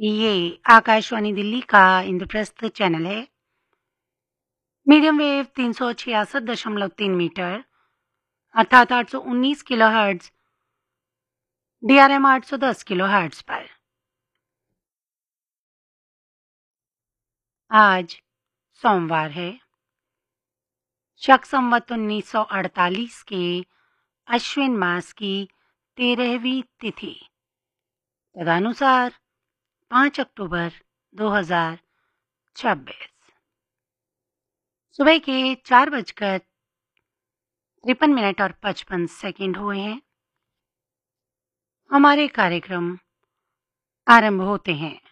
ये आकाशवाणी दिल्ली का इंद्रप्रस्थ चैनल है। मीडियम वेव 366.3 मीटर अर्थात 819 किलोहर्ट्ज, DRM 810 किलोहर्ट्ज पर। आज सोमवार है, शक संवत 1948 के अश्विन मास की 13वीं तिथि तदनुसार 5 अक्टूबर 2026। सुबह के 4:53 और 55 हुए हैं। हमारे कार्यक्रम आरंभ होते हैं।